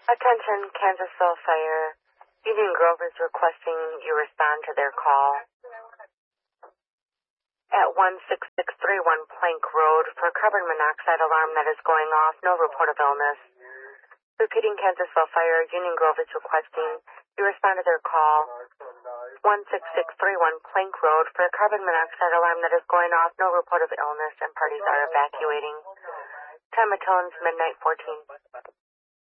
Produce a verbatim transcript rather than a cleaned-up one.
Attention, Kansasville Fire. Union Grove is requesting you respond to their call at one six six three one Plank Road for a carbon monoxide alarm that is going off. No report of illness. Repeating, Kansasville Fire. Union Grove is requesting you respond to their call one six six three one Plank Road for a carbon monoxide alarm that is going off. No report of illness and parties are evacuating. Time of Tillins, midnight fourteen.